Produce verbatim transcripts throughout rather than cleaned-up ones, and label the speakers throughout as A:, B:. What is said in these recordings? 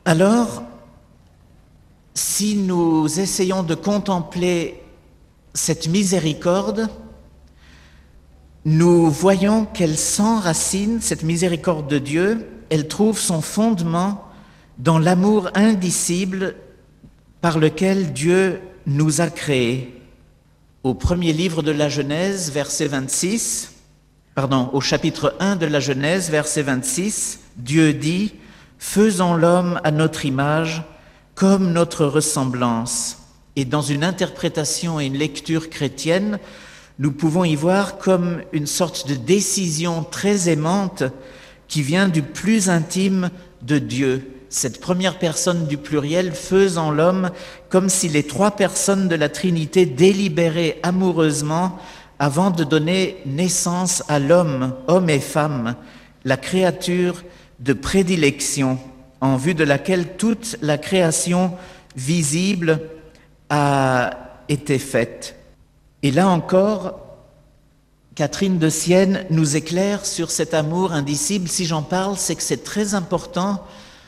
A: Alors, si nous essayons de contempler cette miséricorde, nous voyons qu'elle s'enracine, cette miséricorde de Dieu, elle trouve son fondement dans l'amour indicible par lequel Dieu nous a créés. Au premier livre de la Genèse, verset vingt-six, pardon, au chapitre un de la Genèse, verset vingt-six, Dieu dit « Faisons l'homme à notre image, comme notre ressemblance ». Et dans une interprétation et une lecture chrétienne, nous pouvons y voir comme une sorte de décision très aimante qui vient du plus intime de Dieu. Cette première personne du pluriel, faisant l'homme, comme si les trois personnes de la Trinité délibéraient amoureusement avant de donner naissance à l'homme, homme et femme, la créature de prédilection, en vue de laquelle toute la création visible a été faite. Et là encore, Catherine de Sienne nous éclaire sur cet amour indicible. Si j'en parle, c'est que c'est très important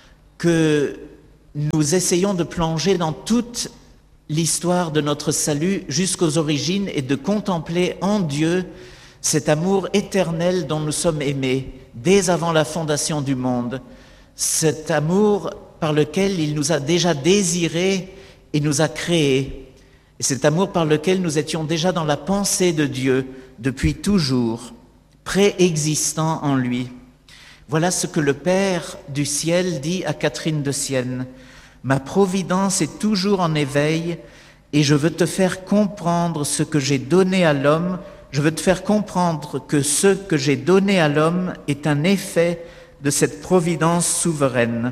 A: que nous essayons de plonger dans toute l'histoire de notre salut jusqu'aux origines et de contempler en Dieu cet amour éternel dont nous sommes aimés dès avant la fondation du monde, cet amour par lequel il nous a déjà désirés et nous a créés, et cet amour par lequel nous étions déjà dans la pensée de Dieu depuis toujours, préexistant en lui. Voilà ce que le Père du ciel dit à Catherine de Sienne. « Ma providence est toujours en éveil et je veux te faire comprendre ce que j'ai donné à l'homme. Je veux te faire comprendre que ce que j'ai donné à l'homme est un effet de cette providence souveraine.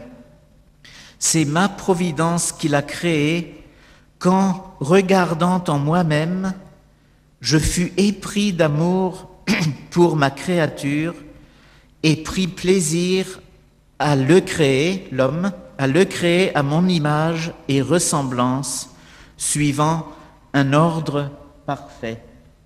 A: C'est ma providence qui l'a créé quand, regardant en moi-même, je fus épris d'amour pour ma créature et pris plaisir à le créer, l'homme, à le créer à mon image et ressemblance, suivant un ordre parfait. »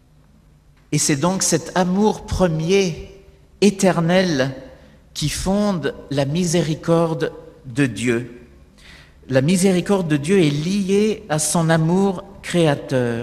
A: Et c'est donc cet amour premier, éternel, qui fonde la miséricorde de Dieu. La miséricorde de Dieu est liée à son amour créateur.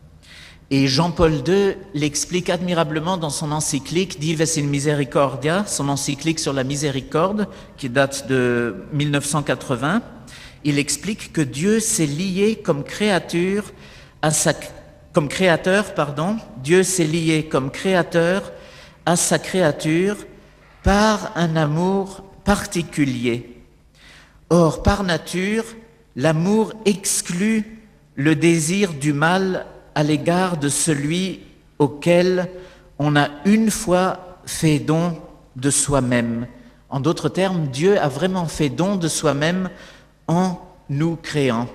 A: Et Jean-Paul deux l'explique admirablement dans son encyclique Dives in Misericordia, son encyclique sur la miséricorde, qui date de mille neuf cent quatre-vingts. Il explique que Dieu s'est lié comme créature à sa, comme créateur, pardon, Dieu s'est lié comme créateur à sa créature par un amour particulier. Or, par nature, l'amour exclut le désir du mal à l'égard de celui auquel on a une fois fait don de soi-même. En d'autres termes, Dieu a vraiment fait don de soi-même en nous créant.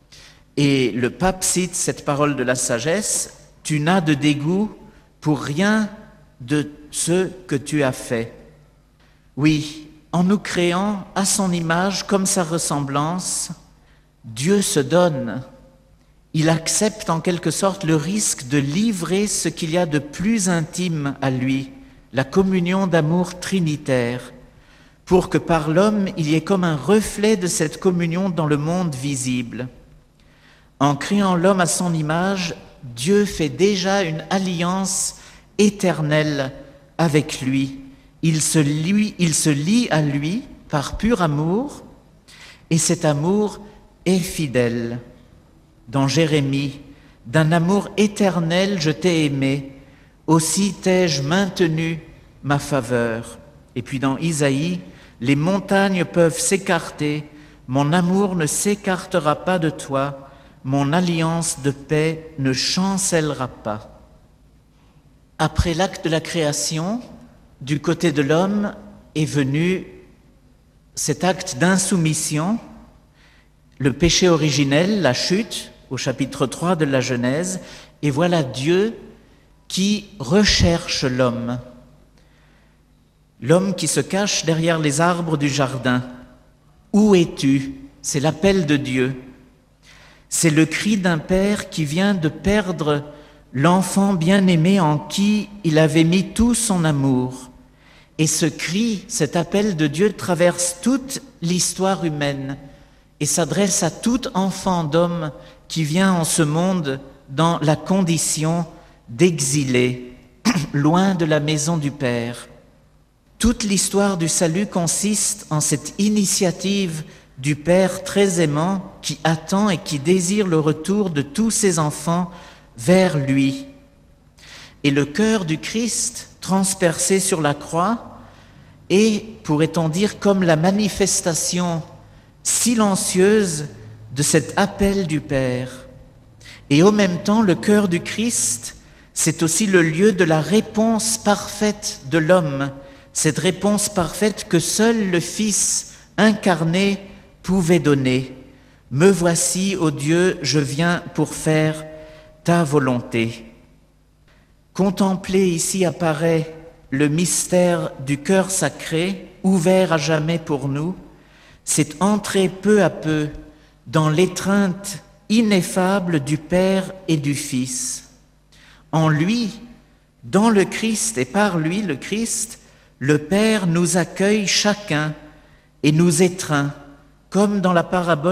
A: Et le pape cite cette parole de la sagesse, « Tu n'as de dégoût pour rien de ce que tu as fait. » Oui, en nous créant à son image comme sa ressemblance, Dieu se donne. Il accepte en quelque sorte le risque de livrer ce qu'il y a de plus intime à lui, la communion d'amour trinitaire, pour que par l'homme il y ait comme un reflet de cette communion dans le monde visible. En créant l'homme à son image, Dieu fait déjà une alliance éternelle avec lui. Il se lie, il se lie à lui par pur amour, et cet amour est fidèle. Dans Jérémie, « D'un amour éternel je t'ai aimé, aussi t'ai-je maintenu ma faveur. » Et puis dans Isaïe, « Les montagnes peuvent s'écarter, mon amour ne s'écartera pas de toi, mon alliance de paix ne chancellera pas. » Après l'acte de la création, du côté de l'homme est venu cet acte d'insoumission, le péché originel, la chute, au chapitre trois de la Genèse, et voilà Dieu qui recherche l'homme. L'homme qui se cache derrière les arbres du jardin. « Où es-tu » C'est l'appel de Dieu. C'est le cri d'un père qui vient de perdre l'enfant bien-aimé en qui il avait mis tout son amour. Et ce cri, cet appel de Dieu traverse toute l'histoire humaine et s'adresse à tout enfant d'homme qui vient en ce monde dans la condition d'exilé, loin de la maison du Père. Toute l'histoire du salut consiste en cette initiative du Père très aimant qui attend et qui désire le retour de tous ses enfants vers lui. Et le cœur du Christ, transpercé sur la croix, est, pourrait-on dire, comme la manifestation silencieuse de cet appel du Père. Et au même temps, le cœur du Christ, c'est aussi le lieu de la réponse parfaite de l'homme, cette réponse parfaite que seul le Fils incarné pouvait donner. « Me voici, ô Dieu, je viens pour faire ta volonté. » Contempler ici apparaît le mystère du cœur sacré, ouvert à jamais pour nous, c'est entrer peu à peu dans l'étreinte ineffable du Père et du Fils. En lui, dans le Christ et par lui, le Christ, le Père nous accueille chacun et nous étreint, comme dans la parabole